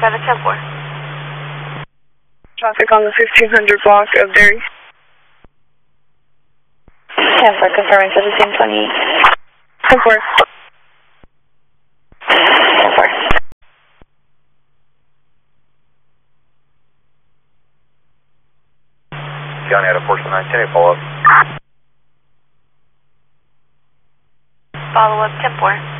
Traffic on the 1500 block of Dairy. 10-4, confirming 1728. 10-4. 10-4. Johnny out of Portion 910, follow up. Follow up 10-4.